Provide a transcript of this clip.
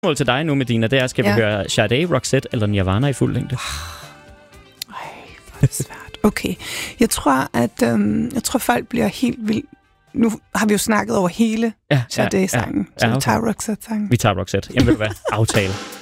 Mål til dig nu, Medina, det er, skal vi høre Sade, Roxette eller Nirvana i fuld længde? Hvor er det svært. Okay. Jeg tror, folk bliver helt vildt. Nu har vi jo snakket over hele Sade-sangen, så vi tager Roxette-sangen. Vi tager Roxette. Jamen, ved du hvad? Aftale.